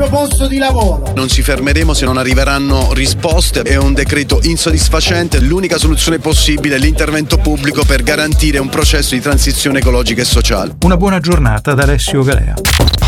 proprio posto di lavoro. Non ci fermeremo se non arriveranno risposte. È un decreto insoddisfacente. L'unica soluzione possibile è l'intervento pubblico per garantire un processo di transizione ecologica e sociale. Una buona giornata da Alessio Galea.